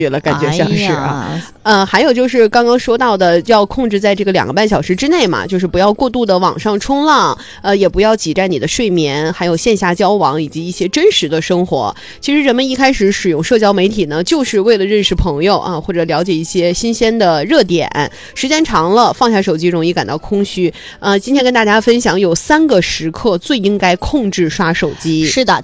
了，感觉像是啊。 还有就是刚刚说到的，要控制在这个2个半小时之内嘛，就是不要过度的网上冲浪，也不要挤占你的睡眠，还有线下交往以及一些真实的生活。其实人们一开始使用社交媒体呢，就是为了认识朋友啊，或者了解一些新鲜的热点。时间长了，放下手机容易感到空虚。今天跟大家分享有3个时刻最应该控制刷手机。 是的。